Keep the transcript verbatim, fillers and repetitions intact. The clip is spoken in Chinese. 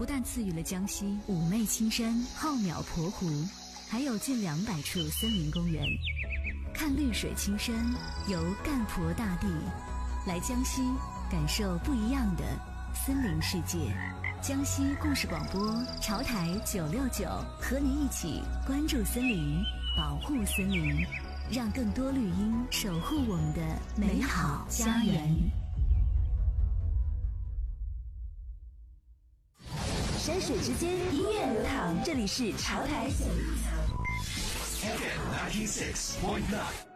不但赐予了江西妩媚青山、浩渺婆湖，还有近两百处森林公园。看绿水青山，游干婆大地，来江西感受不一样的森林世界。江西故事广播，潮台九六九，和您一起关注森林，保护森林，让更多绿荫守护我们的美好家园。山水之间，音乐流淌，这里是潮台九六九。 F M ninety six point nine。